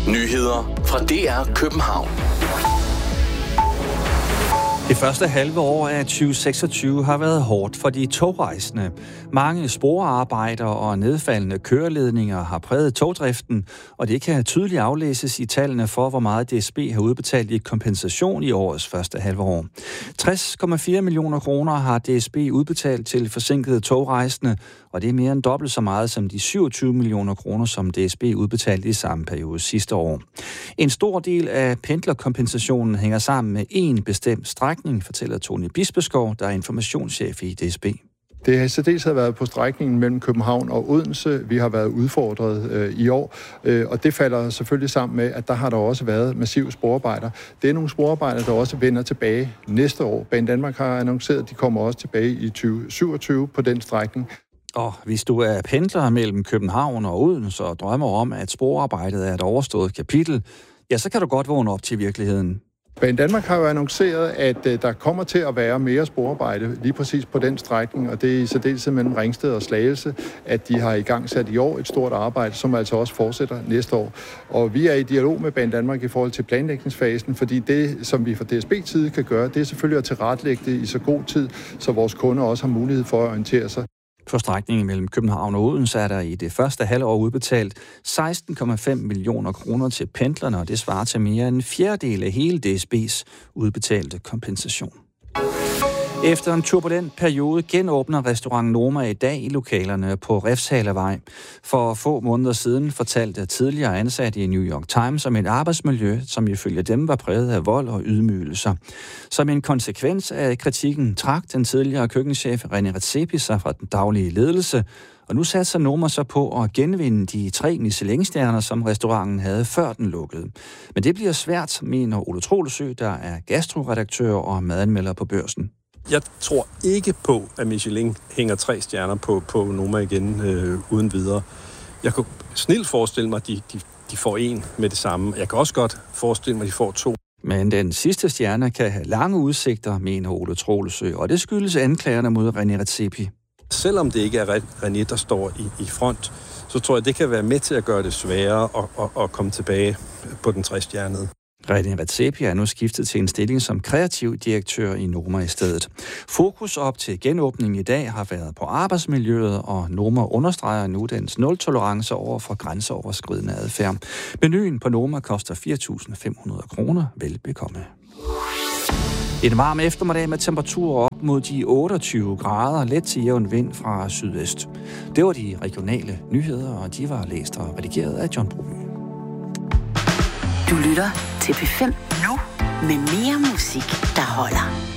Nyheder fra DR København. Det første halve år af 2026 har været hårdt for de togrejsende. Mange sporarbejder og nedfaldende køreledninger har præget togdriften, og det kan tydeligt aflæses i tallene for, hvor meget DSB har udbetalt i kompensation i årets første halve år. 60,4 millioner kroner har DSB udbetalt til forsinkede togrejsende, og det er mere end dobbelt så meget som de 27 millioner kroner, som DSB udbetalte i samme periode sidste år. En stor del af pendlerkompensationen hænger sammen med en bestemt strækning, fortæller Tony Bispeskov, der er informationschef i DSB. Det har særdeles været på strækningen mellem København og Odense. Vi har været udfordret i år, og det falder selvfølgelig sammen med, at der har der også været massive sporarbejder. Det er nogle sporarbejder, der også vender tilbage næste år. Banedanmark har annonceret, at de kommer også tilbage i 2027 på den strækning. Og hvis du er pendler mellem København og Odense og drømmer om, at sporarbejdet er et overstået kapitel, ja, så kan du godt vågne op til virkeligheden. Banedanmark har jo annonceret, at der kommer til at være mere sporarbejde lige præcis på den strækning, og det er i særdeleshed mellem Ringsted og Slagelse, at de har i gang sat i år et stort arbejde, som altså også fortsætter næste år. Og vi er i dialog med Banedanmark i forhold til planlægningsfasen, fordi det, som vi fra DSB-side kan gøre, det er selvfølgelig at tilrettelægge det i så god tid, så vores kunder også har mulighed for at orientere sig. På strækningen mellem København og Odense er der i det første halvår udbetalt 16,5 millioner kroner til pendlerne, og det svarer til mere end en fjerdedel af hele DSB's udbetalte kompensation. Efter en turbulent periode genåbner restaurant Noma i dag i lokalerne på Refshalevej. For få måneder siden fortalte tidligere ansatte i New York Times om et arbejdsmiljø, som ifølge dem var præget af vold og ydmygelser. Som en konsekvens af kritikken trak den tidligere køkkenchef René Redzepi sig fra den daglige ledelse, og nu satser Noma så på at genvinde de 3 Michelin-stjerner, som restauranten havde før den lukkede. Men det bliver svært, mener Ole Troelsø, der er gastroredaktør og madanmelder på Børsen. Jeg tror ikke på, at Michelin hænger 3 stjerner på Noma igen uden videre. Jeg kunne snilt forestille mig, at de får 1 med det samme. Jeg kan også godt forestille mig, at de får 2. Men den sidste stjerne kan have lange udsigter, mener Ole Troelsø, og det skyldes anklagerne mod René Redzepi. Selvom det ikke er René, der står i front, så tror jeg, det kan være med til at gøre det sværere at komme tilbage på den 3-stjernede. René Redzepi er nu skiftet til en stilling som kreativ direktør i Noma i stedet. Fokus op til genåbningen i dag har været på arbejdsmiljøet, og Noma understreger nu dens nul-tolerance over for grænseoverskridende adfærd. Menuen på Noma koster 4.500 kroner. Velbekomme. En varm eftermiddag med temperaturer op mod de 28 grader, let til jævn vind fra sydvest. Det var de regionale nyheder, og de var læst og redigeret af John Broby. Du lytter til P5 nu med mere musik, der holder.